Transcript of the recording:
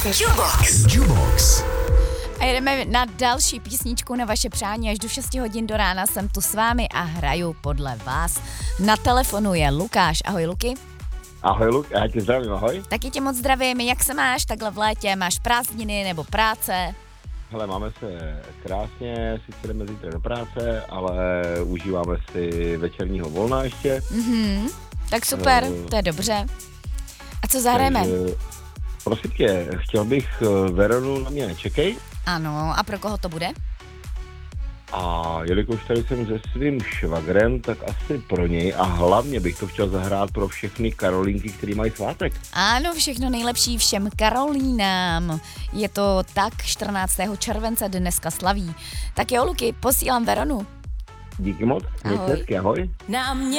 Jukebox. A jedeme na další písničku na vaše přání. Až do 6 hodin do rána jsem tu s vámi a hraju podle vás. Na telefonu je Lukáš. Ahoj, Luky. Ahoj, Luk, já tě zdravím, ahoj. Taky tě moc zdravím. Jak se máš takhle v létě? Máš prázdniny nebo práce? Hele, máme se krásně, sice jdeme zítra do práce, ale užíváme si večerního volna ještě. Tak super, to je dobře. A co zahrajeme? Takže, prosím tě, chtěl bych Veronu Na mě nečekej. Ano, a pro koho to bude? A jelikož tady jsem se svým švagrem, tak asi pro něj a hlavně bych to chtěl zahrát pro všechny Karolínky, který mají svátek. Ano, všechno nejlepší všem Karolínám. Je to tak, 14. července dneska slaví. Tak jo, Luky, posílám Veronu. Díky moc, mějte Ahoj. hezky, ahoj. Na mě